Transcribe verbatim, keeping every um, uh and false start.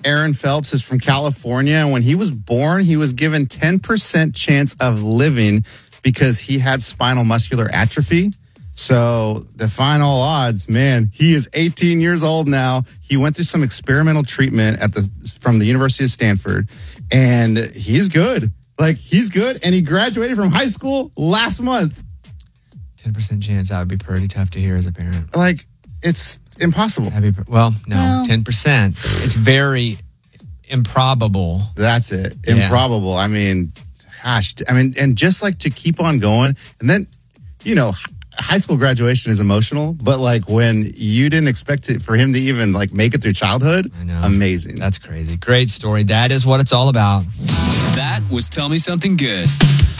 Aaron Phelps is from California. And when he was born, he was given ten percent chance of living because he had spinal muscular atrophy. So define all odds, man. He is eighteen years old now. He went through some experimental treatment at the from the University of Stanford, and he's good. Like, he's good, and he graduated from high school last month. ten percent chance. That would be pretty tough to hear as a parent. Like, it's impossible. That'd be, well, no, well, ten percent. It's very improbable. That's it. Yeah. Improbable. I mean, gosh. I mean, and just like to keep on going, and then, you know, high school graduation is emotional, but like when you didn't expect it for him to even like make it through childhood, I know. Amazing. That's crazy. Great story. That is what it's all about. That was Tell Me Something Good.